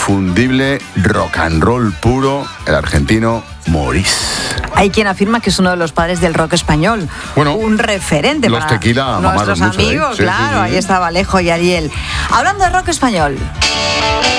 inconfundible rock and roll puro, el argentino Maurice. Hay quien afirma que es uno de los padres del rock español. Bueno, un referente los para Tequila nuestros mamaron mucho, amigos, sí, claro, sí, sí. Ahí está Alejo y Ariel. Hablando de rock español.